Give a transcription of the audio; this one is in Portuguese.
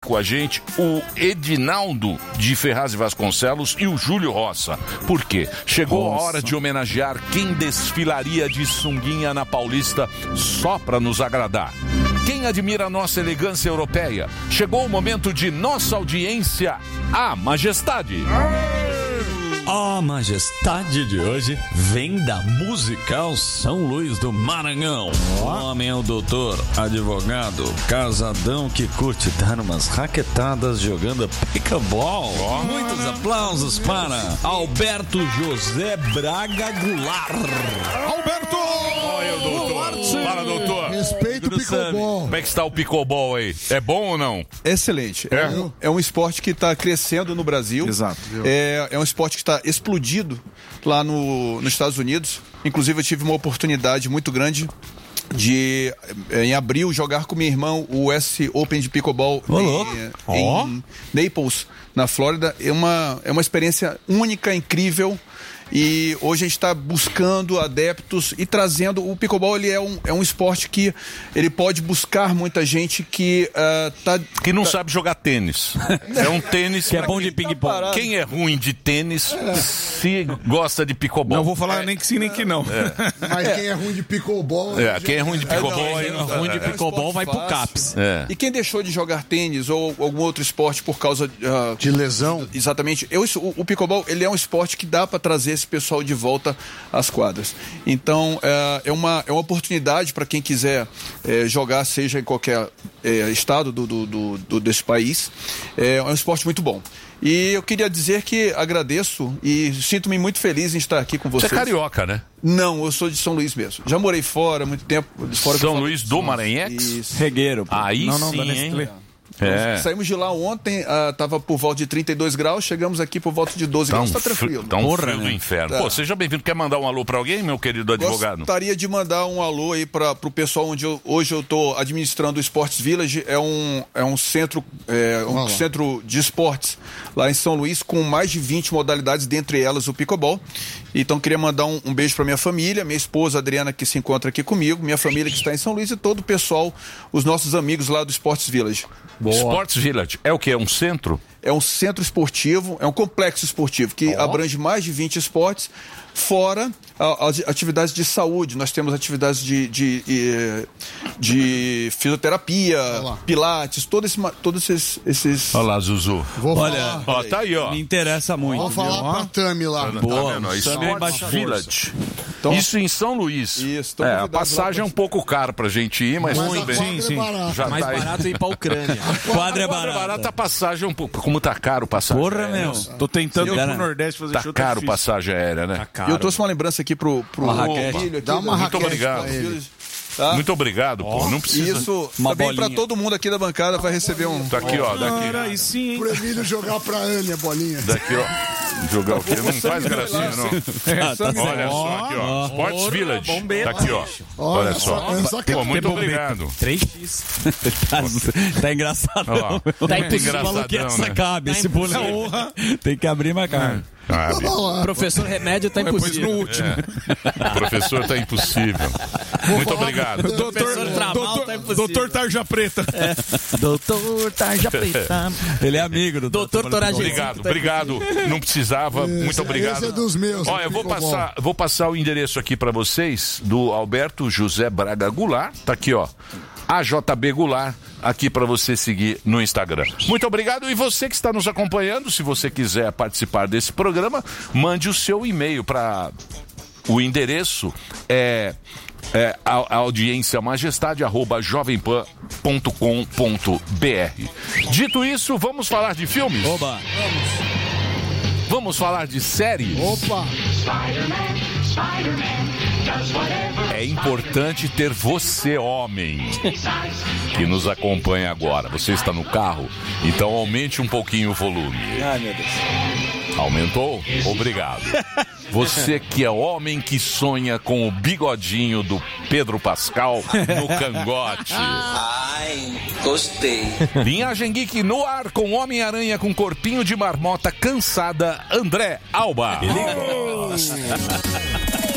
com a gente o Edinaldo de Ferraz e Vasconcelos e o Júlio Roça. Por quê? Chegou a hora de homenagear quem desfilaria de sunguinha na Paulista só para nos agradar. Quem admira a nossa elegância europeia? Chegou o momento de nossa audiência, a Majestade. A majestade de hoje vem da Musical São Luís do Maranhão. O homem é o doutor, advogado, casadão que curte dar umas raquetadas jogando pickleball. Muitos aplausos para Alberto José Braga Goulart. Alberto! Olha o doutor. Fala, doutor. Respeita o pickleball. Como é que está o pickleball aí? É bom ou não? Excelente. É um esporte que está crescendo no Brasil. Exato. É um esporte que está explodido lá nos Estados Unidos. Inclusive, eu tive uma oportunidade muito grande de, em abril, jogar com minha irmã o US Open de Pickleball em Naples, na Flórida. É uma experiência única, incrível. E hoje a gente está buscando adeptos e trazendo... O pickleball, ele é um esporte que ele pode buscar muita gente que que não sabe jogar tênis. É um tênis que é bom de ping-pong. Quem é ruim de tênis se gosta de pickleball. Não vou falar nem que sim, nem que não. Mas quem é ruim de pickleball... Quem é ruim de pickleball... ruim de pickleball vai pro CAPS. E quem deixou de jogar tênis ou algum outro esporte por causa... de lesão? Exatamente. O pickleball, ele é um esporte que dá para trazer esse pessoal de volta às quadras. Então, é uma oportunidade para quem quiser jogar, seja em qualquer estado desse país. É um esporte muito bom. E eu queria dizer que agradeço e sinto-me muito feliz em estar aqui com vocês. Você é carioca, né? Não, eu sou de São Luís mesmo. Já morei fora, muito tempo. São Luís do Maranhex? Isso. Regueiro. Aí sim, hein? Saímos de lá ontem, estava por volta de 32 graus, chegamos aqui por volta de 12 graus, está tranquilo. Tá um frio do inferno. Pô, seja bem-vindo. Quer mandar um alô para alguém, meu querido advogado? Gostaria de mandar um alô aí para o pessoal onde hoje eu estou administrando o Sports Village. É um centro, centro de esportes lá em São Luís, com mais de 20 modalidades, dentre elas o pickleball. Então queria mandar um beijo para minha família, minha esposa Adriana, que se encontra aqui comigo, minha família que está em São Luís, e todo o pessoal, os nossos amigos lá do Sports Village. Boa. Sports Village é o que? É um centro? É um centro esportivo, é um complexo esportivo que abrange mais de 20 esportes, fora as atividades de saúde. Nós temos atividades de fisioterapia, pilates, todos esses... Olha lá, Zuzu. Olha, tá aí, ó. Me interessa muito. Vamos falar pra Tami lá. Boa, Sports Village. Então, isso em São Luís. Isso. A passagem é um pouco cara pra gente ir, mas muito bem. Sim. Já mais tá barato ir pra Ucrânia. Quadra é barato. A passagem é um pouco... Como tá caro a passagem? Porra, meu. Tô tentando ir pro Nordeste fazer show. Tá caro passagem aérea, né? Tá caro. E eu trouxe uma lembrança aqui pro raquete. aqui, Dá uma Muito raquete obrigado. pra ele. Tá? Muito obrigado, pô. Não precisa. Isso Uma também bolinha. para todo mundo aqui da bancada vai receber um... Tá aqui, ó. Daqui. Aí sim, hein? Pro Emílio jogar pra Anne a bolinha. Daqui, ó. Jogar o quê? Não faz gracinha, não. Olha só, aqui, ó. Sports Village. Tá aqui, ó. Olha só. Pô, muito obrigado. 3x. Tá engraçadão. Olha lá. Tá impossível. Falou que essa né? cabe, esse boleto. Tem que abrir mais cara. Professor Remédio tá Depois impossível. no último. Professor, tá impossível. Muito obrigado. Doutor Tarja Preta. Doutor Tarja Preta. Ele é amigo do Doutor Toragem. Obrigado. Não precisava. Muito obrigado. Esse é dos meus. Olha, eu vou passar o endereço aqui pra vocês do Alberto José Braga Goulart. Tá aqui, ó. AJB Goulart, aqui para você seguir no Instagram. Muito obrigado. E você que está nos acompanhando, se você quiser participar desse programa, mande o seu e-mail para o endereço a audiência majestade@jovempan.com.br. Dito isso, vamos falar de filmes? Oba! Vamos falar de séries? Opa! É importante ter você, homem, que nos acompanha agora. Você está no carro? Então aumente um pouquinho o volume. Ai, meu Deus. Aumentou? Obrigado. Você que é homem que sonha com o bigodinho do Pedro Pascal no cangote. Ai, gostei. Linhagem Geek no ar com Homem-Aranha com corpinho de marmota cansada, André Alba.